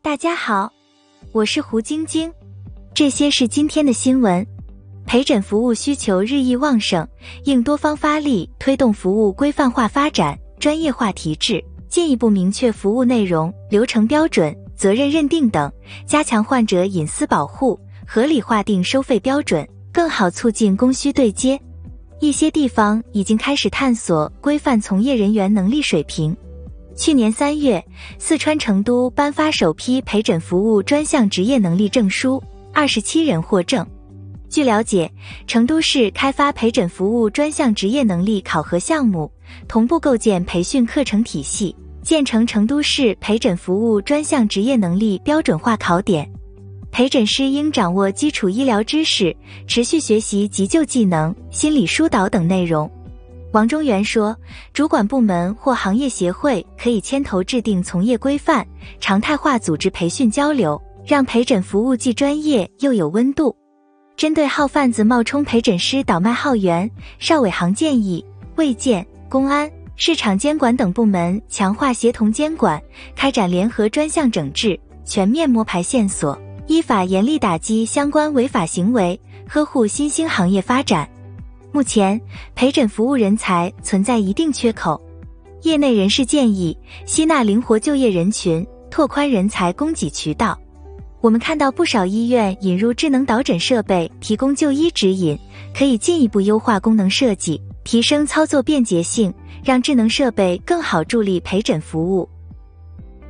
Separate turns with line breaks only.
大家好，我是胡晶晶，这些是今天的新闻。陪诊服务需求日益旺盛，应多方发力，推动服务规范化发展、专业化提质，进一步明确服务内容、流程标准、责任认定等，加强患者隐私保护，合理划定收费标准，更好促进供需对接。一些地方已经开始探索规范从业人员能力水平。去年3月，四川成都颁发首批陪诊服务专项职业能力证书，27人获证。据了解，成都市开发陪诊服务专项职业能力考核项目，同步构建培训课程体系，建成成都市陪诊服务专项职业能力标准化考点。陪诊师应掌握基础医疗知识，持续学习急救技能、心理疏导等内容。王中元说，主管部门或行业协会可以牵头制定从业规范，常态化组织培训交流，让陪诊服务既专业又有温度。针对号贩子冒充陪诊师倒卖号源，邵伟航建议卫健、公安、市场监管等部门强化协同监管，开展联合专项整治，全面摸排线索，依法严厉打击相关违法行为，呵护新兴行业发展。目前，陪诊服务人才存在一定缺口，业内人士建议吸纳灵活就业人群，拓宽人才供给渠道。我们看到不少医院引入智能导诊设备，提供就医指引，可以进一步优化功能设计，提升操作便捷性，让智能设备更好助力陪诊服务。